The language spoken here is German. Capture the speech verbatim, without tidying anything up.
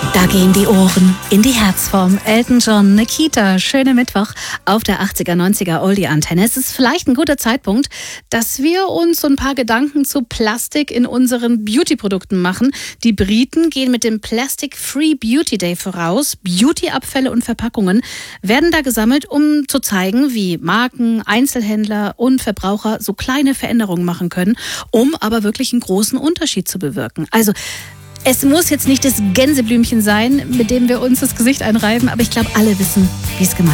Da gehen die Ohren in die Herzform. Elton John, Nikita, schöne Mittwoch auf der achtziger, neunziger Oldie-Antenne. Es ist vielleicht ein guter Zeitpunkt, dass wir uns so ein paar Gedanken zu Plastik in unseren Beauty-Produkten machen. Die Briten gehen mit dem Plastic Free Beauty Day voraus. Beauty-Abfälle und Verpackungen werden da gesammelt, um zu zeigen, wie Marken, Einzelhändler und Verbraucher so kleine Veränderungen machen können, um aber wirklich einen großen Unterschied zu bewirken. Also es muss jetzt nicht das Gänseblümchen sein, mit dem wir uns das Gesicht einreiben, aber ich glaube, alle wissen, wie es gemeint ist.